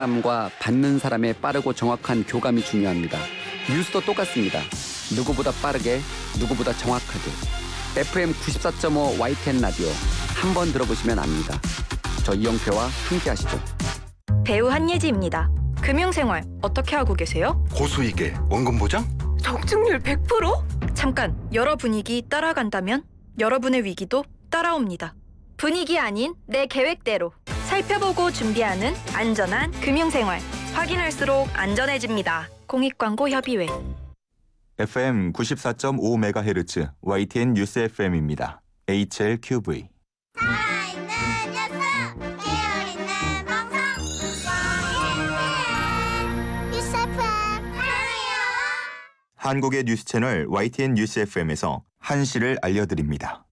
사람과 받는 사람의 빠르고 정확한 교감이 중요합니다. 뉴스도 똑같습니다. 누구보다 빠르게, 누구보다 정확하게. FM 94.5 YTN 라디오 한 번 들어보시면 압니다. 저 이영표와 함께 하시죠. 배우 한예지입니다. 금융생활 어떻게 하고 계세요? 고수익에 원금 보장? 적중률 100%? 잠깐, 여러 분위기 따라간다면 여러분의 위기도 따라옵니다. 분위기 아닌 내 계획대로 살펴보고 준비하는 안전한 금융생활. 확인할수록 안전해집니다. 공익광고협의회. FM 94.5MHz YTN 뉴스 FM입니다. HLQV. 한국의 뉴스 채널 YTN 뉴스 FM에서 한시를 알려드립니다.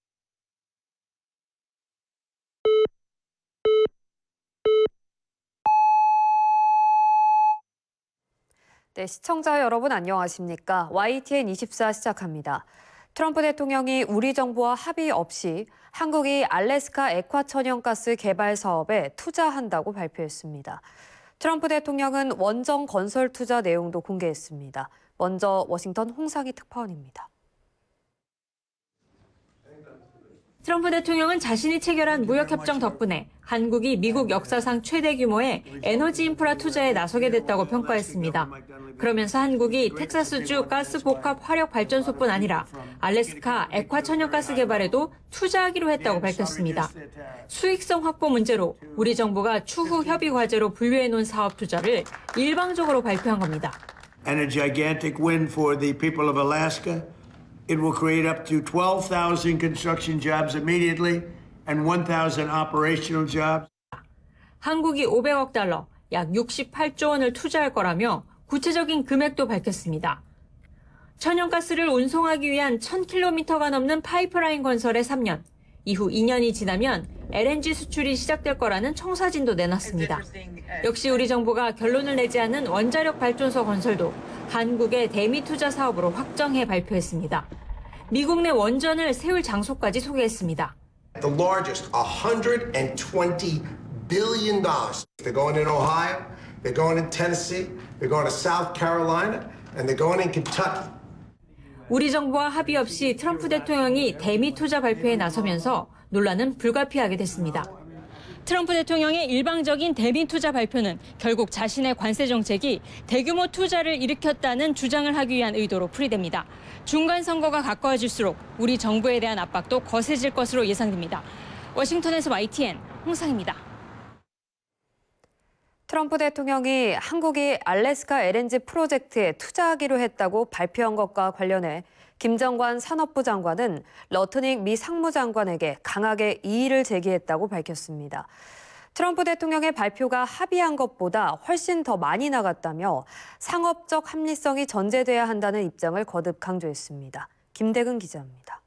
네, 시청자 여러분 안녕하십니까? YTN24 시작합니다. 트럼프 대통령이 우리 정부와 합의 없이 한국이 알래스카 액화 천연가스 개발 사업에 투자한다고 발표했습니다. 트럼프 대통령은 원정 건설 투자 내용도 공개했습니다. 먼저 워싱턴 홍상희 특파원입니다. 트럼프 대통령은 자신이 체결한 무역협정 덕분에 한국이 미국 역사상 최대 규모의 에너지 인프라 투자에 나서게 됐다고 평가했습니다. 그러면서 한국이 텍사스주 가스 복합 화력 발전소뿐 아니라 알래스카 액화 천연가스 개발에도 투자하기로 했다고 밝혔습니다. 수익성 확보 문제로 우리 정부가 추후 협의 과제로 분류해놓은 사업 투자를 일방적으로 발표한 겁니다. And a gigantic win for the people of Alaska. It will create up to 12,000 construction jobs immediately and 1,000 operational jobs. 한국이 500억 달러, 약 68조 원을 투자할 거라며 구체적인 금액도 밝혔습니다. 천연가스를 운송하기 위한 1,000km가 넘는 파이프라인 건설에 3년, 이후 2년이 지나면 LNG 수출이 시작될 거라는 청사진도 내놨습니다. 역시 우리 정부가 결론을 내지 않은 원자력 발전소 건설도 한국의 대미 투자 사업으로 확정해 발표했습니다. 미국 내 원전을 세울 장소까지 소개했습니다. The largest, $120 billion. They're going in Ohio, they're going in Tennessee, they're going to South Carolina, and they're going in Kentucky. 우리 정부와 합의 없이 트럼프 대통령이 대미 투자 발표에 나서면서 논란은 불가피하게 됐습니다. 트럼프 대통령의 일방적인 대미 투자 발표는 결국 자신의 관세 정책이 대규모 투자를 일으켰다는 주장을 하기 위한 의도로 풀이됩니다. 중간 선거가 가까워질수록 우리 정부에 대한 압박도 거세질 것으로 예상됩니다. 워싱턴에서 YTN 홍상입니다. 트럼프 대통령이 한국이 알래스카 LNG 프로젝트에 투자하기로 했다고 발표한 것과 관련해 김정관 산업부 장관은 러트닉 미 상무장관에게 강하게 이의를 제기했다고 밝혔습니다. 트럼프 대통령의 발표가 합의한 것보다 훨씬 더 많이 나갔다며 상업적 합리성이 전제돼야 한다는 입장을 거듭 강조했습니다. 김대근 기자입니다.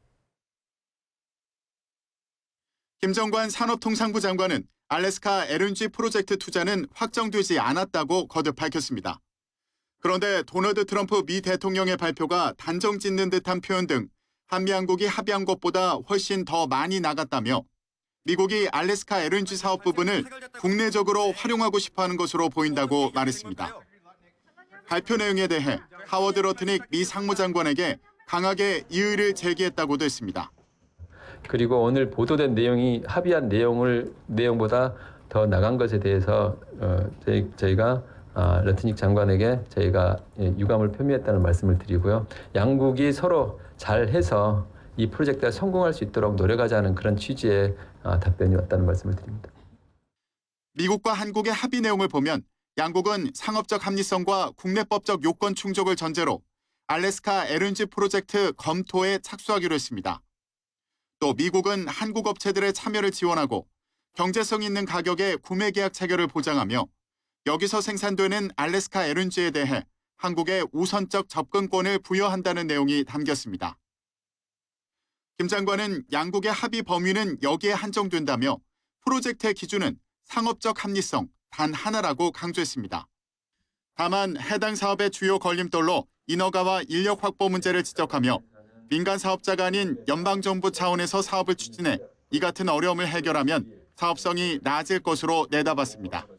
김정관 산업통상부 장관은 알래스카 LNG 프로젝트 투자는 확정되지 않았다고 거듭 밝혔습니다. 그런데 도널드 트럼프 미 대통령의 발표가 단정 짓는 듯한 표현 등 한미양국이 합의한 것보다 훨씬 더 많이 나갔다며 미국이 알래스카 LNG 사업 부분을 국내적으로 활용하고 싶어하는 것으로 보인다고 말했습니다. 발표 내용에 대해 하워드 러트닉 미 상무장관에게 강하게 이의를 제기했다고도 했습니다. 그리고 오늘 보도된 내용이 합의한 내용보다 더 나간 것에 대해서 저희가 러트닉 장관에게 저희가 유감을 표미했다는 말씀을 드리고요. 양국이 서로 잘해서 이 프로젝트가 성공할 수 있도록 노력하자는 그런 취지의 답변이 왔다는 말씀을 드립니다. 미국과 한국의 합의 내용을 보면 양국은 상업적 합리성과 국내법적 요건 충족을 전제로 알래스카 LNG 프로젝트 검토에 착수하기로 했습니다. 또 미국은 한국 업체들의 참여를 지원하고 경제성 있는 가격의 구매 계약 체결을 보장하며 여기서 생산되는 알래스카 LNG에 대해 한국에 우선적 접근권을 부여한다는 내용이 담겼습니다. 김 장관은 양국의 합의 범위는 여기에 한정된다며 프로젝트의 기준은 상업적 합리성 단 하나라고 강조했습니다. 다만 해당 사업의 주요 걸림돌로 인허가와 인력 확보 문제를 지적하며 민간 사업자가 아닌 연방정부 차원에서 사업을 추진해 이 같은 어려움을 해결하면 사업성이 나아질 것으로 내다봤습니다.